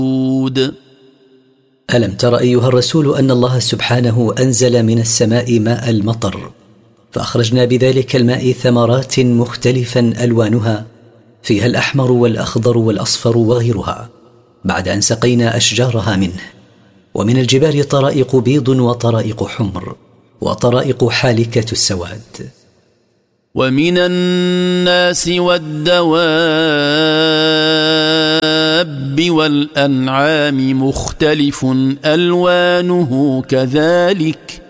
ألم تر أيها الرسول أن الله سبحانه أنزل من السماء ماء المطر، فأخرجنا بذلك الماء ثمرات مختلفا ألوانها، فيها الأحمر والأخضر والأصفر وغيرها، بعد أن سقينا أشجارها منه. ومن الجبال طرائق بيض وطرائق حمر وطرائق حالكة السواد. ومن الناس والدواب والأنعام مختلف ألوانه كذلك